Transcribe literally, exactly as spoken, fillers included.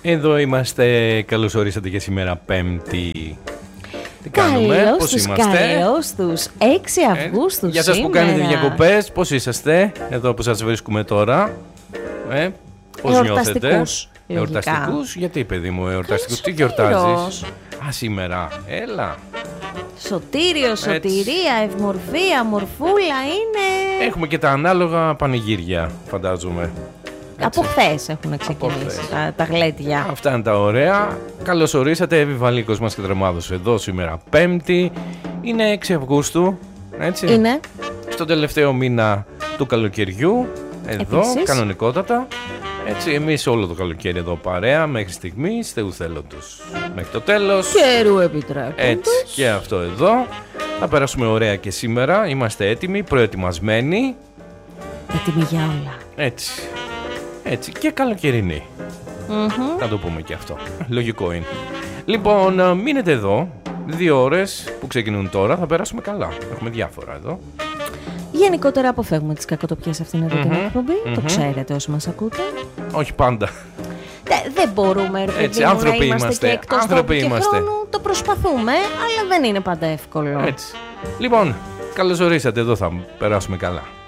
Εδώ είμαστε, καλώς ορίσατε και σήμερα Πέμπτη. Τι κάνουμε, καλώς πώς τους, είμαστε? Καλώς τους, έξι Αυγούστου ε, Για σας που κάνετε διακοπές, πώς είσαστε, εδώ που σας βρίσκουμε τώρα, ε, πώς νιώθετε? Εορταστικούς, γιατί παιδί μου εορταστικούς, τι γιορτάζεις? Α, σήμερα, έλα. Σωτήριο, σωτηρία, ευμορφία, μορφούλα είναι. Έχουμε και τα ανάλογα πανηγύρια, φαντάζομαι. Από χθες έχουν ξεκινήσει τα, τα γλέντια. Αυτά είναι τα ωραία. Καλώς ορίσατε, Εύη Βαλίκος μας και Δραμάδος εδώ σήμερα Πέμπτη. Είναι έξι Αυγούστου, έτσι. Είναι. Στο τελευταίο μήνα του καλοκαιριού, εδώ, Επίσης. κανονικότατα. Έτσι, εμείς όλο το καλοκαίρι εδώ παρέα, μέχρι στιγμής, Θεού θέλοντος. Μέχρι το τέλος. Καιρού επιτρέποντος. Έτσι, και αυτό εδώ. Θα περάσουμε ωραία και σήμερα. Είμαστε έτοιμοι, προετοιμασμένοι. Έτοιμοι για όλα. Έτσι. Έτσι, και καλοκαιρινή. Mm-hmm. Θα το πούμε και αυτό. Λογικό είναι. Λοιπόν, μείνετε εδώ. Δύο ώρες που ξεκινούν τώρα. Θα περάσουμε καλά. Έχουμε διάφορα εδώ. Γενικότερα αποφεύγουμε τις κακοτοπιές αυτήν εδώ την Mm-hmm. εκπομπή. Mm-hmm. Το ξέρετε όσοι μας ακούτε. Όχι πάντα. Δε, δεν μπορούμε, ρε παιδί Έτσι, μου, άνθρωποι να είμαστε, είμαστε. και εκτός Άνθρωποι τόπου και είμαστε. χρόνου. Το προσπαθούμε, αλλά δεν είναι πάντα εύκολο. Έτσι. Λοιπόν, καλώς ορίσατε. Εδώ θα περάσουμε καλά.